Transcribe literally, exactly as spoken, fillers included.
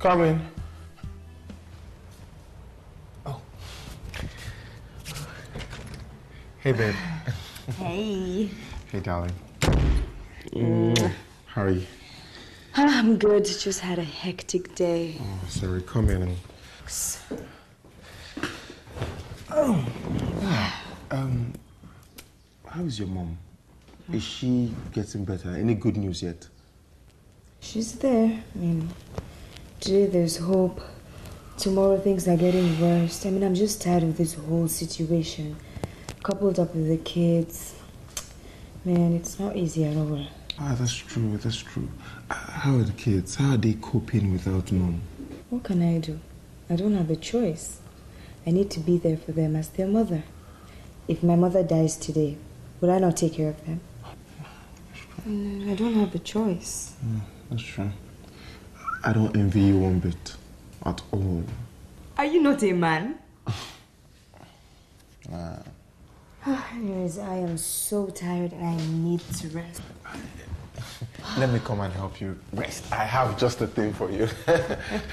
Come in. Oh. Hey, babe. Hey. Hey, darling. Mm. How are you? I'm good. Just had a hectic day. Oh, sorry. Come in and... Oh. Yeah. Um, how's your mom? Is she getting better? Any good news yet? She's there. I mean, today there's hope. Tomorrow things are getting worse. I mean, I'm just tired of this whole situation. Coupled up with the kids. Man, it's not easy at all. Ah, that's true. That's true. How are the kids? How are they coping without mom? What can I do? I don't have a choice. I need to be there for them as their mother. If my mother dies today, will I not take care of them? Mm, I don't have a choice. Mm, that's true. I don't envy you one bit. At all. Are you not a man? uh. Anyways, I am so tired and I need to rest. Let me come and help you rest. I have just a thing for you.